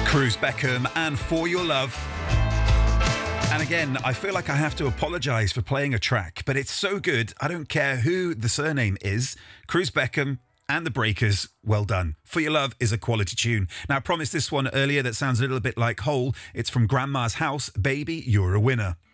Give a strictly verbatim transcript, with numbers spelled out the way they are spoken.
Cruz Beckham and For Your Love. And again, I feel like I have to apologise for playing a track, but it's so good, I don't care who the surname is. Cruz Beckham and the Breakers, well done. For Your Love is a quality tune. Now, I promised this one earlier that sounds a little bit like Hole. It's from Grandma's House. Baby, you're a winner.